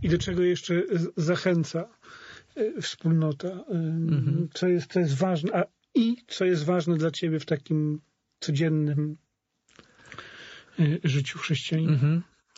i do czego jeszcze zachęca wspólnota, co jest ważne, co jest ważne dla ciebie w takim codziennym życiu chrześcijanina.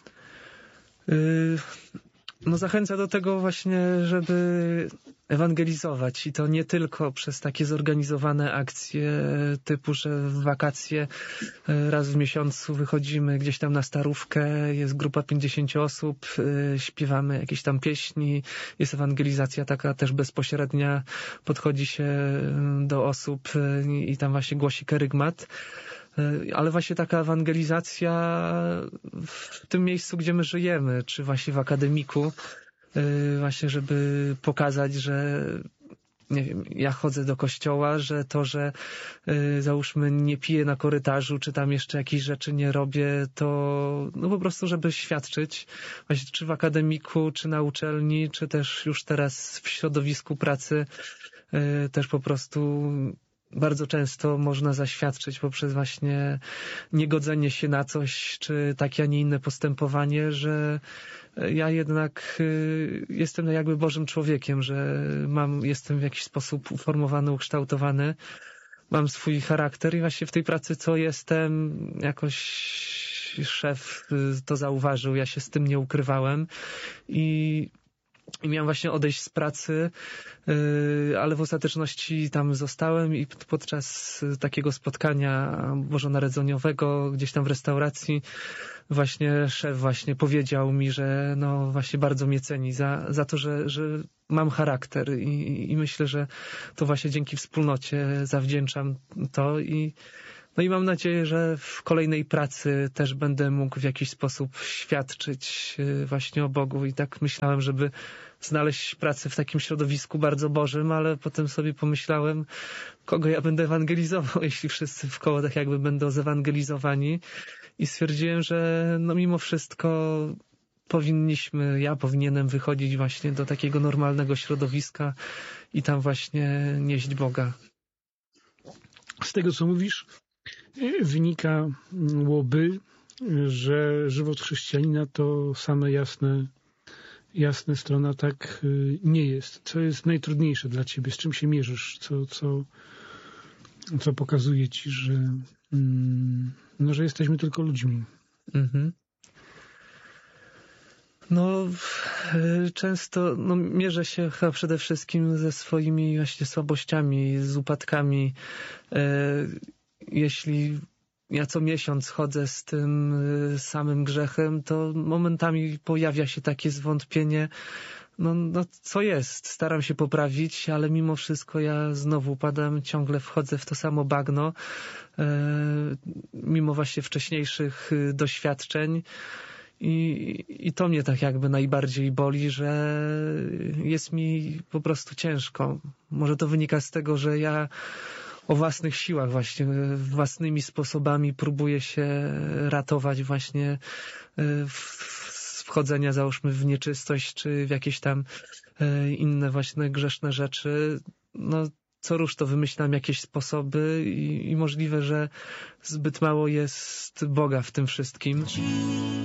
No zachęca do tego właśnie, żeby ewangelizować i to nie tylko przez takie zorganizowane akcje typu, że w wakacje raz w miesiącu wychodzimy gdzieś tam na Starówkę, jest grupa 50 osób, śpiewamy jakieś tam pieśni, jest ewangelizacja taka też bezpośrednia, podchodzi się do osób i tam właśnie głosi kerygmat. Ale właśnie taka ewangelizacja w tym miejscu, gdzie my żyjemy, czy właśnie w akademiku, właśnie żeby pokazać, że nie wiem, ja chodzę do kościoła, że to, że załóżmy nie piję na korytarzu, czy tam jeszcze jakieś rzeczy nie robię, to no po prostu, żeby świadczyć właśnie czy w akademiku, czy na uczelni, czy też już teraz w środowisku pracy też po prostu bardzo często można zaświadczyć poprzez właśnie niegodzenie się na coś, czy takie, a nie inne postępowanie, że ja jednak jestem jakby Bożym człowiekiem, że jestem w jakiś sposób uformowany, ukształtowany, mam swój charakter i właśnie w tej pracy, co jestem, jakoś szef to zauważył, ja się z tym nie ukrywałem i miałem właśnie odejść z pracy, ale w ostateczności tam zostałem i podczas takiego spotkania bożonarodzeniowego gdzieś tam w restauracji właśnie szef właśnie powiedział mi, że no właśnie bardzo mnie ceni za to, że mam charakter i myślę, że to właśnie dzięki wspólnocie zawdzięczam to no i mam nadzieję, że w kolejnej pracy też będę mógł w jakiś sposób świadczyć właśnie o Bogu i tak myślałem, żeby znaleźć pracę w takim środowisku bardzo Bożym, ale potem sobie pomyślałem, kogo ja będę ewangelizował, jeśli wszyscy wkoło tak jakby będą zewangelizowani i stwierdziłem, że no mimo wszystko ja powinienem wychodzić właśnie do takiego normalnego środowiska i tam właśnie nieść Boga. Z tego, co mówisz, wynikałoby, że żywot chrześcijanina to same jasne strona, tak nie jest. Co jest najtrudniejsze dla ciebie? Z czym się mierzysz? Co pokazuje ci, że jesteśmy tylko ludźmi? No, często mierzę się chyba przede wszystkim ze swoimi właśnie słabościami, z upadkami. Jeśli ja co miesiąc chodzę z tym samym grzechem, to momentami pojawia się takie zwątpienie, no co jest? Staram się poprawić, ale mimo wszystko ja znowu upadam, ciągle wchodzę w to samo bagno, mimo właśnie wcześniejszych doświadczeń. I to mnie tak jakby najbardziej boli, że jest mi po prostu ciężko. Może to wynika z tego, że ja o własnych siłach właśnie, własnymi sposobami próbuję się ratować właśnie z wchodzenia załóżmy w nieczystość, czy w jakieś tam inne właśnie grzeszne rzeczy. No co rusz to wymyślam jakieś sposoby i możliwe, że zbyt mało jest Boga w tym wszystkim.